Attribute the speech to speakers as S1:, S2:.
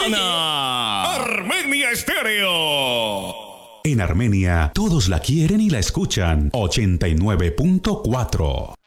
S1: Suena Armenia Estéreo.
S2: En Armenia, todos la quieren y la escuchan. 89.4.